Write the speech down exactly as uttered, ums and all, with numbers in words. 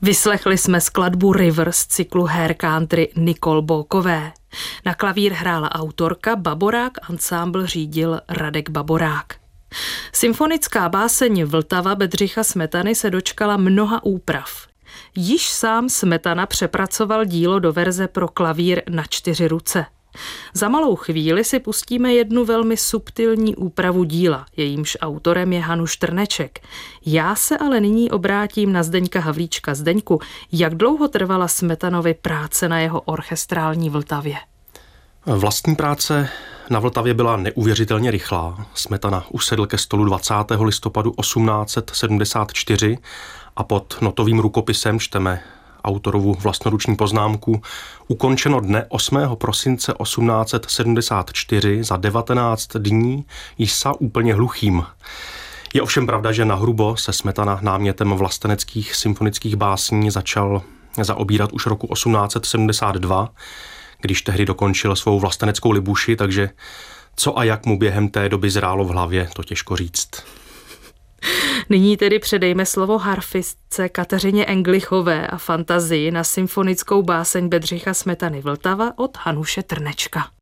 Vyslechli jsme skladbu River z cyklu Hair Country Nicole Bókové. Na klavír hrála autorka, Baborák ansámbl řídil Radek Baborák. Symfonická báseň Vltava Bedřicha Smetany se dočkala mnoha úprav. Již sám Smetana přepracoval dílo do verze pro klavír na čtyři ruce. Za malou chvíli si pustíme jednu velmi subtilní úpravu díla, jejímž autorem je Hanuš Trneček. Já se ale nyní obrátím na Zdeňka Havlíčka. Zdeňku, jak dlouho trvala Smetanovi práce na jeho orchestrální Vltavě? Vlastní práce na Vltavě byla neuvěřitelně rychlá. Smetana usedl ke stolu dvacátého listopadu osmnáct set sedmdesát čtyři a pod notovým rukopisem čteme autorovu vlastnoruční poznámku: ukončeno dne osmého prosince osmnáct set sedmdesát čtyři za devatenáct dní, již sa úplně hluchým. Je ovšem pravda, že nahrubo se Smetana námětem vlasteneckých symfonických básní začal zaobírat už roku osmnáct set sedmdesát dva, když tehdy dokončil svou vlasteneckou Libuši, takže co a jak mu během té doby zrálo v hlavě, to těžko říct. Nyní tedy předejme slovo harfistce Kateřině Englichové a fantazii na symfonickou báseň Bedřicha Smetany Vltava od Hanuše Trnečka.